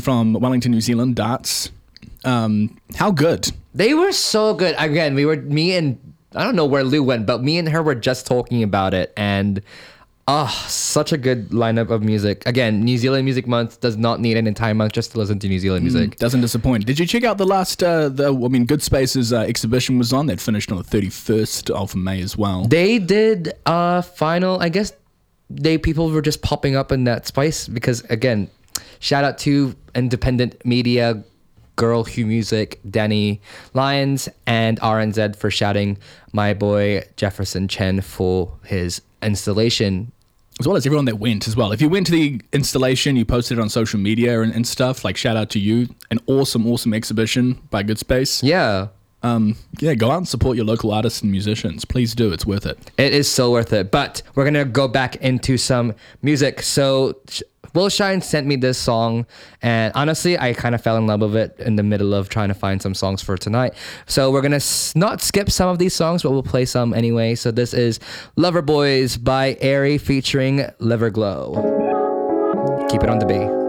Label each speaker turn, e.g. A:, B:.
A: from Wellington, New Zealand, darts. How good?
B: They were so good. Again, me and I don't know where Lou went, but me and her were just talking about it, and such a good lineup of music. Again, New Zealand Music Month does not need an entire month just to listen to New Zealand music.
A: Doesn't disappoint. Did you check out the last, Good Spaces exhibition was on? That finished on the 31st of May as well.
B: They did final, I guess people were just popping up in that space because, again, shout out to independent media, Girl Hue Music, Danny Lyons, and RNZ for shouting my boy Jefferson Chen for his installation.
A: As well as everyone that went as well. If you went to the installation, you posted it on social media and stuff, like shout out to you. An awesome exhibition by Good Space.
B: Yeah.
A: Go out and support your local artists and musicians. Please do. It's worth it.
B: It is so worth it. But we're going to go back into some music. So Will Shine sent me this song, and honestly, I kind of fell in love with it in the middle of trying to find some songs for tonight. So we're going to not skip some of these songs, but we'll play some anyway. So this is Lover Boys by Airy featuring Liver Glow. Keep it on the B.